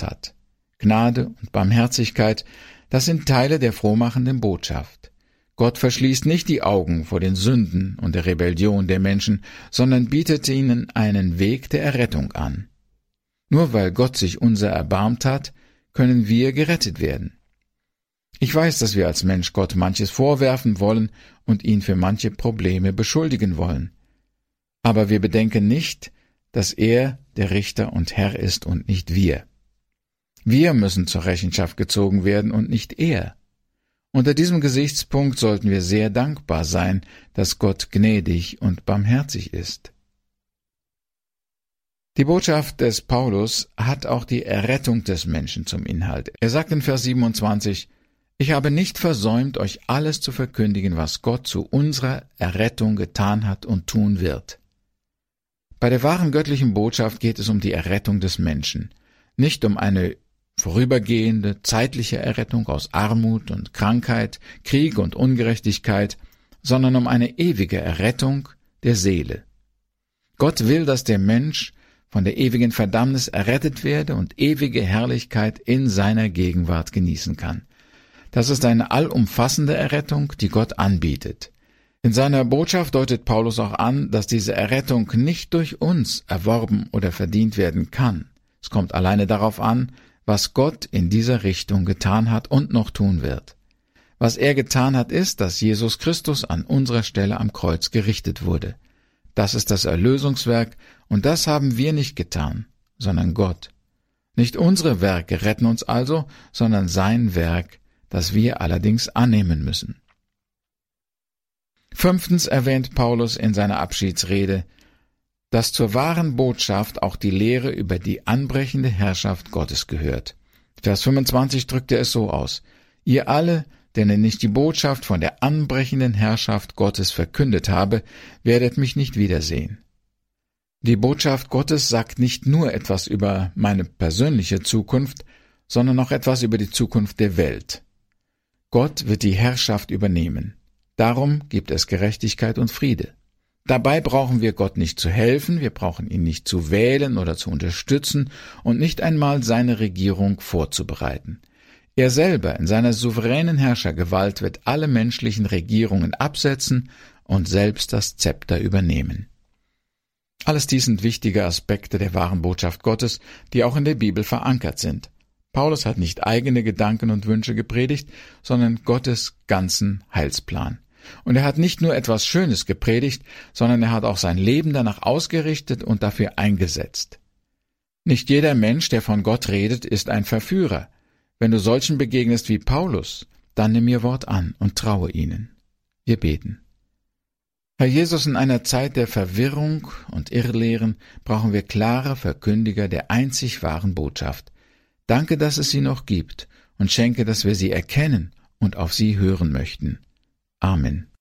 Gott hat. Gnade und Barmherzigkeit, das sind Teile der frohmachenden Botschaft. Gott verschließt nicht die Augen vor den Sünden und der Rebellion der Menschen, sondern bietet ihnen einen Weg der Errettung an. Nur weil Gott sich unser erbarmt hat, können wir gerettet werden. Ich weiß, dass wir als Mensch Gott manches vorwerfen wollen und ihn für manche Probleme beschuldigen wollen. Aber wir bedenken nicht, dass er der Richter und Herr ist und nicht wir. Wir müssen zur Rechenschaft gezogen werden und nicht er. Unter diesem Gesichtspunkt sollten wir sehr dankbar sein, dass Gott gnädig und barmherzig ist. Die Botschaft des Paulus hat auch die Errettung des Menschen zum Inhalt. Er sagt in Vers 27, »Ich habe nicht versäumt, euch alles zu verkündigen, was Gott zu unserer Errettung getan hat und tun wird.« Bei der wahren göttlichen Botschaft geht es um die Errettung des Menschen, nicht um eine vorübergehende, zeitliche Errettung aus Armut und Krankheit, Krieg und Ungerechtigkeit, sondern um eine ewige Errettung der Seele. Gott will, dass der Mensch von der ewigen Verdammnis errettet werde und ewige Herrlichkeit in seiner Gegenwart genießen kann. Das ist eine allumfassende Errettung, die Gott anbietet. In seiner Botschaft deutet Paulus auch an, dass diese Errettung nicht durch uns erworben oder verdient werden kann. Es kommt alleine darauf an, was Gott in dieser Richtung getan hat und noch tun wird. Was er getan hat, ist, dass Jesus Christus an unserer Stelle am Kreuz gerichtet wurde. Das ist das Erlösungswerk, und das haben wir nicht getan, sondern Gott. Nicht unsere Werke retten uns also, sondern sein Werk, das wir allerdings annehmen müssen. 5. erwähnt Paulus in seiner Abschiedsrede, dass zur wahren Botschaft auch die Lehre über die anbrechende Herrschaft Gottes gehört. Vers 25 drückt er es so aus: Ihr alle, denen ich die Botschaft von der anbrechenden Herrschaft Gottes verkündet habe, werdet mich nicht wiedersehen. Die Botschaft Gottes sagt nicht nur etwas über meine persönliche Zukunft, sondern auch etwas über die Zukunft der Welt. Gott wird die Herrschaft übernehmen. Darum gibt es Gerechtigkeit und Friede. Dabei brauchen wir Gott nicht zu helfen, wir brauchen ihn nicht zu wählen oder zu unterstützen und nicht einmal seine Regierung vorzubereiten. Er selber in seiner souveränen Herrschergewalt wird alle menschlichen Regierungen absetzen und selbst das Zepter übernehmen. Alles dies sind wichtige Aspekte der wahren Botschaft Gottes, die auch in der Bibel verankert sind. Paulus hat nicht eigene Gedanken und Wünsche gepredigt, sondern Gottes ganzen Heilsplan. Und er hat nicht nur etwas Schönes gepredigt, sondern er hat auch sein Leben danach ausgerichtet und dafür eingesetzt. Nicht jeder Mensch, der von Gott redet, ist ein Verführer. Wenn du solchen begegnest wie Paulus, dann nimm ihr Wort an und traue ihnen. Wir beten. Herr Jesus, in einer Zeit der Verwirrung und Irrlehren brauchen wir klare Verkündiger der einzig wahren Botschaft. Danke, dass es sie noch gibt, und schenke, dass wir sie erkennen und auf sie hören möchten. Amen.